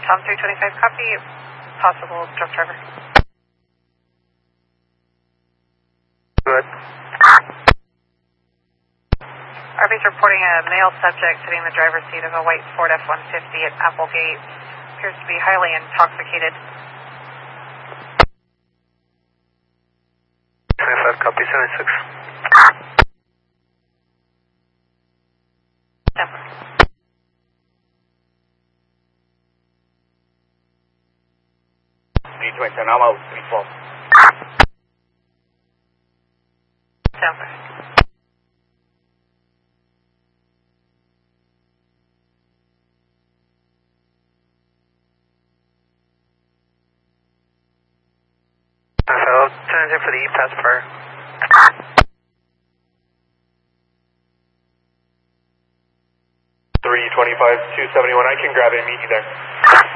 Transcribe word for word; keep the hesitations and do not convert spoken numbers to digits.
Tom three twenty-five, copy. Possible drunk driver. Good. R V's reporting a male subject sitting in the driver's seat of a white Ford F one fifty at Applegate. Appears to be highly intoxicated. twenty-five, copy, seventy-six. three twenty-seven, I'm out, three twelve. Denver. I'll turn in for the E-Pass fire. three twenty-five, two seventy-one, I can grab it and meet you there.